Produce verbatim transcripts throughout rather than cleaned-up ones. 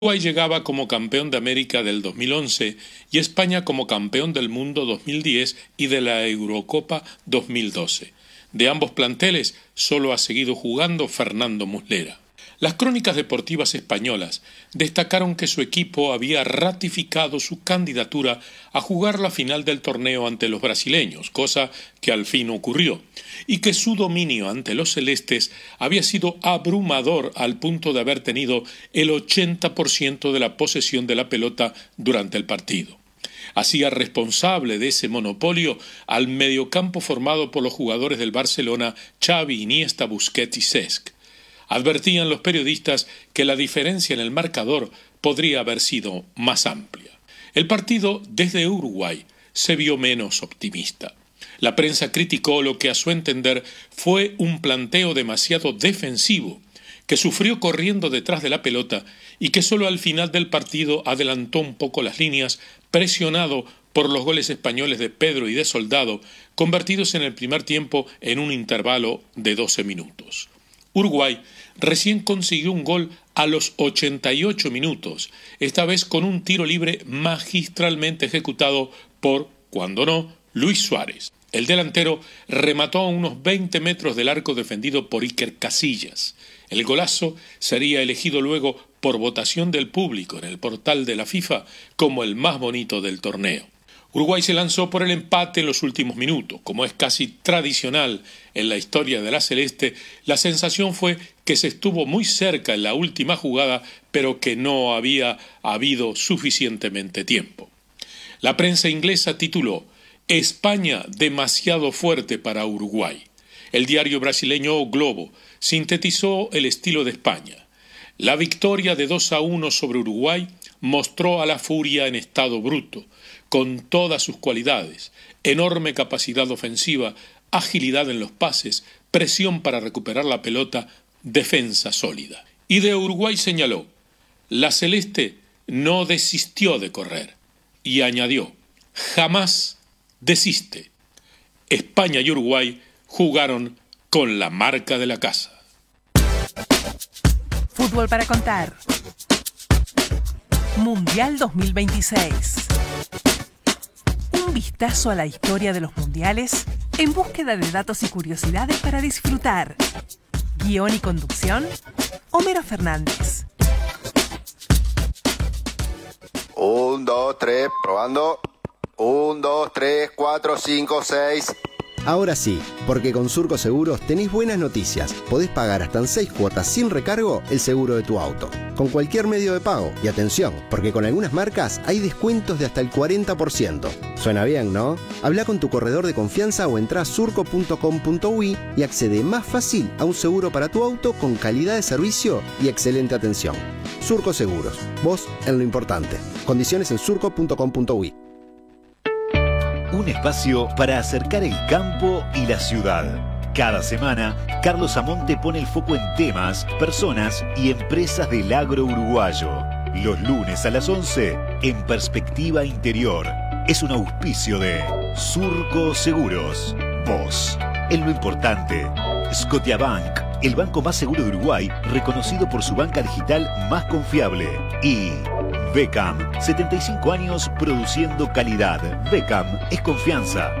Uruguay llegaba como campeón de América del dos mil once y España como campeón del mundo dos mil diez y de la Eurocopa dos mil doce. De ambos planteles solo ha seguido jugando Fernando Muslera. Las crónicas deportivas españolas destacaron que su equipo había ratificado su candidatura a jugar la final del torneo ante los brasileños, cosa que al fin ocurrió, y que su dominio ante los celestes había sido abrumador al punto de haber tenido el ochenta por ciento de la posesión de la pelota durante el partido. Hacía responsable de ese monopolio al mediocampo formado por los jugadores del Barcelona Xavi, Iniesta, Busquets y Cesc. Advertían los periodistas que la diferencia en el marcador podría haber sido más amplia. El partido desde Uruguay se vio menos optimista. La prensa criticó lo que a su entender fue un planteo demasiado defensivo, que sufrió corriendo detrás de la pelota y que solo al final del partido adelantó un poco las líneas, presionado por los goles españoles de Pedro y de Soldado, convertidos en el primer tiempo en un intervalo de doce minutos. Uruguay recién consiguió un gol a los ochenta y ocho minutos, esta vez con un tiro libre magistralmente ejecutado por, cuando no, Luis Suárez. El delantero remató a unos veinte metros del arco defendido por Iker Casillas. El golazo sería elegido luego por votación del público en el portal de la FIFA como el más bonito del torneo. Uruguay se lanzó por el empate en los últimos minutos. Como es casi tradicional en la historia de la Celeste, la sensación fue que se estuvo muy cerca en la última jugada, pero que no había habido suficientemente tiempo. La prensa inglesa tituló «España demasiado fuerte para Uruguay». El diario brasileño O Globo sintetizó el estilo de España. La victoria de dos a uno sobre Uruguay mostró a la furia en estado bruto, con todas sus cualidades, enorme capacidad ofensiva, agilidad en los pases, presión para recuperar la pelota, defensa sólida. Y de Uruguay señaló, la Celeste no desistió de correr, y añadió, jamás desiste. España y Uruguay jugaron con la marca de la casa. Fútbol para contar. Mundial dos mil veintiséis. Un vistazo a la historia de los mundiales en búsqueda de datos y curiosidades para disfrutar. Guión y conducción, Homero Fernández. Un, dos, tres, probando. Un, dos, tres, cuatro, cinco, seis... Ahora sí, porque con Surco Seguros tenés buenas noticias. Podés pagar hasta en seis cuotas sin recargo el seguro de tu auto, con cualquier medio de pago. Y atención, porque con algunas marcas hay descuentos de hasta el cuarenta por ciento. Suena bien, ¿no? Habla con tu corredor de confianza o entrá a surco punto com punto uy y accede más fácil a un seguro para tu auto con calidad de servicio y excelente atención. Surco Seguros, vos en lo importante. Condiciones en surco punto com punto uy. Un espacio para acercar el campo y la ciudad. Cada semana, Carlos Amonte pone el foco en temas, personas y empresas del agro uruguayo. Los lunes a las once, en Perspectiva Interior. Es un auspicio de Surco Seguros. Vos, en lo importante. Scotiabank, el banco más seguro de Uruguay, reconocido por su banca digital más confiable. Y Beckham, setenta y cinco años produciendo calidad. Beckham es confianza.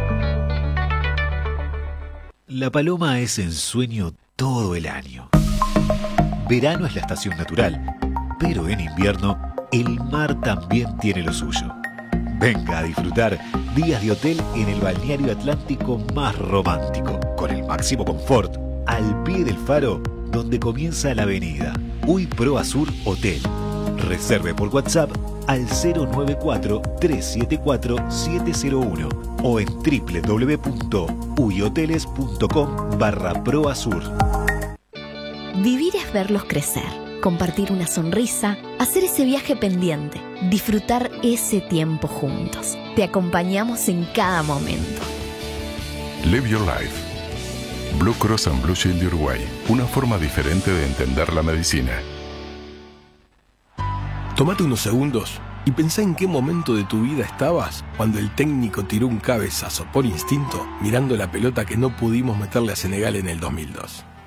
La paloma es ensueño todo el año. Verano es la estación natural, pero en invierno el mar también tiene lo suyo. Venga a disfrutar días de hotel en el balneario atlántico más romántico, con el máximo confort, al pie del faro donde comienza la avenida. Uy Pro Azur Hotel. Reserve por WhatsApp al cero nueve cuatro, tres siete cuatro, siete cero uno o en doble u doble u doble u punto uyoteles punto com barra proazur. Vivir es verlos crecer, compartir una sonrisa, hacer ese viaje pendiente, disfrutar ese tiempo juntos. Te acompañamos en cada momento. Live your life. Blue Cross and Blue Shield de Uruguay. Una forma diferente de entender la medicina. Tómate unos segundos y pensá en qué momento de tu vida estabas cuando el técnico tiró un cabezazo por instinto mirando la pelota que no pudimos meterle a Senegal en el dos mil dos.